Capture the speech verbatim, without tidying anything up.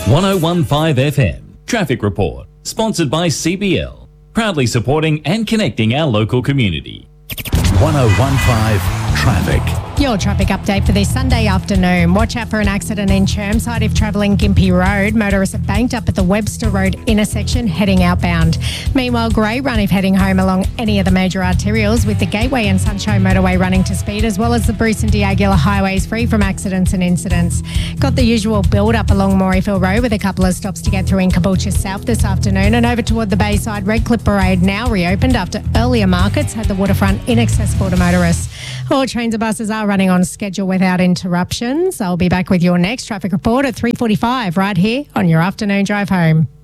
one oh one point five F M Traffic Report, sponsored by C B L, proudly supporting and connecting our local community. one oh one point five Traffic. Your traffic update for this Sunday afternoon. Watch out for an accident in Chermside if travelling Gympie Road. Motorists are banked up at the Webster Road intersection heading outbound. Meanwhile, grey run if heading home along any of the major arterials, with the Gateway and Sunshine Motorway running to speed, as well as the Bruce and Diagula highways free from accidents and incidents. Got the usual build-up along Morayfield Road with a couple of stops to get through in Caboolture South this afternoon, and over toward the Bayside. Redcliffe Parade now reopened after earlier markets had the waterfront inaccessible to motorists. All trains and buses are running on schedule without interruptions. I'll be back with your next traffic report at three forty-five right here on your afternoon drive home.